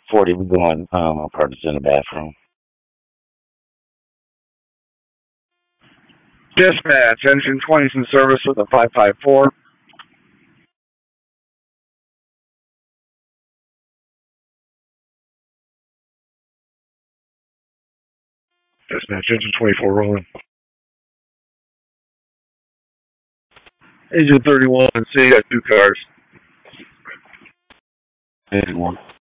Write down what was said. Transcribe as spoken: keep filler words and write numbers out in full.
forty, we going, um, my partner's in the bathroom. Dispatch, engine twenty is in service with a five five four. Dispatch, engine twenty-four rolling. Engine thirty-one, see, got two cars. Engine one.